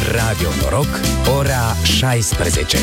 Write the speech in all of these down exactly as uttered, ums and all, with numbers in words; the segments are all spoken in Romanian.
Radio Noroc, ora șaisprezece.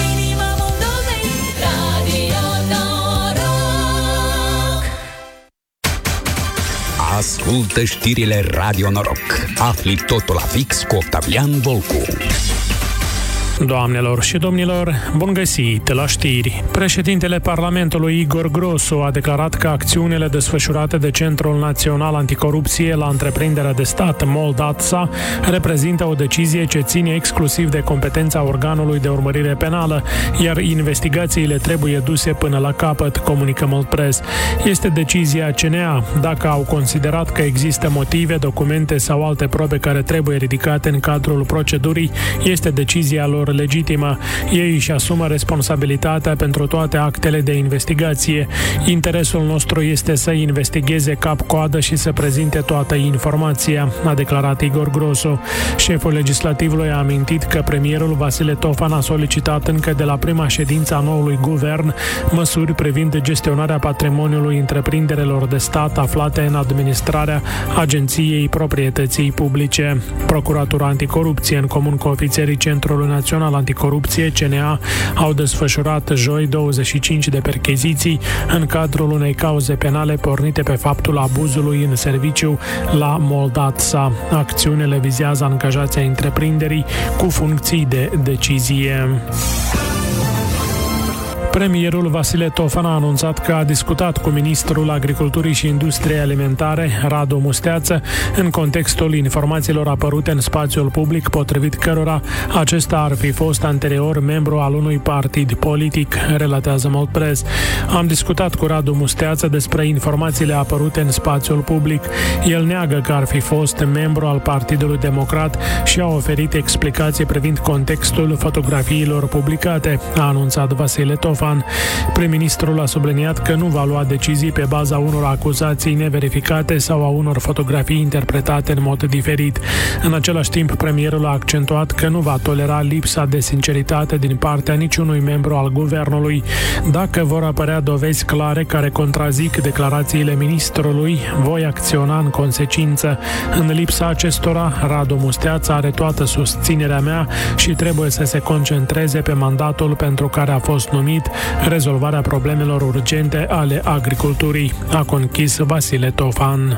Ascultă știrile Radio Noroc. Afli totul la fix cu Octavian Volcu. Doamnelor și domnilor, bun găsit la știri. Președintele Parlamentului Igor Grosu a declarat că acțiunile desfășurate de Centrul Național Anticorupție la întreprinderea de stat Moldatsa reprezintă o decizie ce ține exclusiv de competența organului de urmărire penală, iar investigațiile trebuie duse până la capăt, comunică Moldpress. Este decizia C N A. Dacă au considerat că există motive, documente sau alte probe care trebuie ridicate în cadrul procedurii, este decizia lor legitimă. Ei își asumă responsabilitatea pentru toate actele de investigație. Interesul nostru este să investigheze cap-coadă și să prezinte toată informația, a declarat Igor Grosu. Șeful legislativului a amintit că premierul Vasile Tofan a solicitat încă de la prima ședință a noului guvern măsuri privind gestionarea patrimoniului întreprinderilor de stat aflate în administrarea Agenției Proprietății Publice. Procuratura Anticorupție, în comun cu ofițerii Centrului Național Anticorupție, C N A, au desfășurat joi douăzeci și cinci de percheziții în cadrul unei cauze penale pornite pe faptul abuzului în serviciu la Moldatsa. Acțiunile vizează angajația întreprinderii cu funcții de decizie. Premierul Vasile Tofan a anunțat că a discutat cu ministrul Agriculturii și Industriei Alimentare, Radu Musteață, în contextul informațiilor apărute în spațiul public, potrivit cărora acesta ar fi fost anterior membru al unui partid politic, relatează Moldpress. Am discutat cu Radu Musteață despre informațiile apărute în spațiul public. El neagă că ar fi fost membru al Partidului Democrat și a oferit explicații privind contextul fotografiilor publicate, a anunțat Vasile Tofan. Prim-ministrul a subliniat că nu va lua decizii pe baza unor acuzații neverificate sau a unor fotografii interpretate în mod diferit. În același timp, premierul a accentuat că nu va tolera lipsa de sinceritate din partea niciunui membru al guvernului. Dacă vor apărea dovezi clare care contrazic declarațiile ministrului, voi acționa în consecință. În lipsa acestora, Radu Musteață are toată susținerea mea și trebuie să se concentreze pe mandatul pentru care a fost numit, rezolvarea problemelor urgente ale agriculturii, a conchis Vasile Tofan.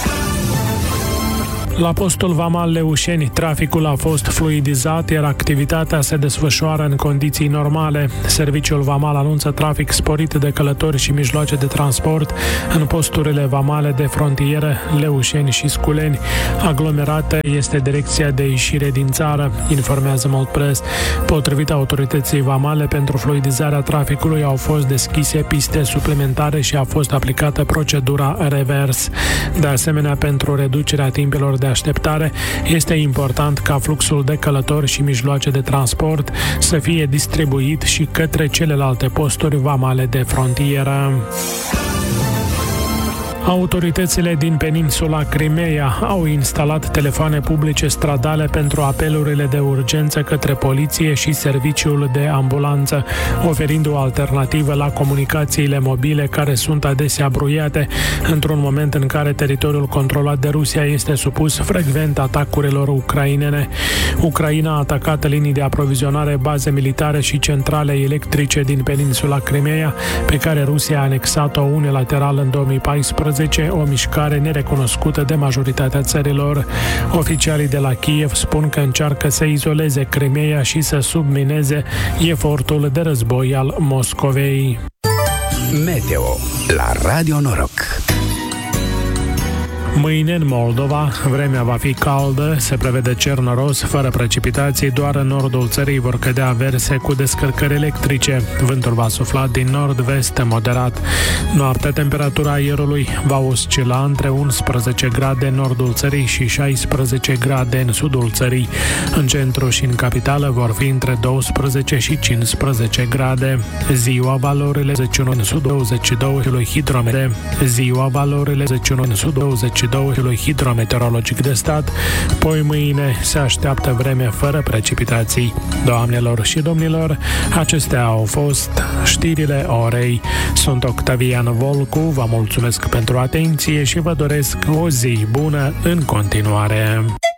La postul vamal Leușeni, traficul a fost fluidizat, iar activitatea se desfășoară în condiții normale. Serviciul vamal anunță trafic sporit de călători și mijloace de transport în posturile vamale de frontieră Leușeni și Sculeni. Aglomerată este direcția de ieșire din țară, informează Moldpress. Potrivit autorității vamale, pentru fluidizarea traficului au fost deschise piste suplimentare și a fost aplicată procedura revers. De asemenea, pentru reducerea timpilor de așteptare, este important ca fluxul de călători și mijloace de transport să fie distribuit și către celelalte posturi vamale de frontieră. Autoritățile din peninsula Crimeea au instalat telefoane publice stradale pentru apelurile de urgență către poliție și serviciul de ambulanță, oferind o alternativă la comunicațiile mobile care sunt adesea bruiate, într-un moment în care teritoriul controlat de Rusia este supus frecvent atacurilor ucrainene. Ucraina a atacat linii de aprovizionare, baze militare și centrale electrice din peninsula Crimeea, pe care Rusia a anexat-o unilateral în două mii paisprezece, o mișcare nerecunoscută de majoritatea țărilor. Oficialii de la Kiev spun că încearcă să izoleze Crimeea și să submineze efortul de război al Moscovei. Meteo la Radio Noroc. Mâine în Moldova, vremea va fi caldă, se prevede cer noros, fără precipitații, doar în nordul țării vor cădea averse cu descărcări electrice. Vântul va sufla din nord-vest moderat. Noaptea, temperatura aerului va oscila între unsprezece grade în nordul țării și șaisprezece grade în sudul țării. În centru și în capitală vor fi între douăsprezece și cincisprezece grade. Ziua, valorile zece unu în sud, douăzeci și doi hidrometre. Ziua, valorile zece unu în sud, douăzeci și doi hidrometeorologic de stat. Poi mâine se așteaptă vreme fără precipitații. Doamnelor și domnilor, acestea au fost știrile orei. Sunt Octavian Volcu, vă mulțumesc pentru atenție și vă doresc o zi bună în continuare.